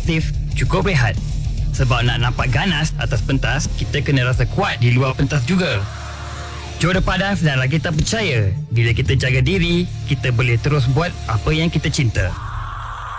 aktif, cukup rehat. Sebab nak nampak ganas atas pentas, kita kena rasa kuat di luar pentas juga. Juara padas dan kita percaya, bila kita jaga diri, kita boleh terus buat apa yang kita cinta.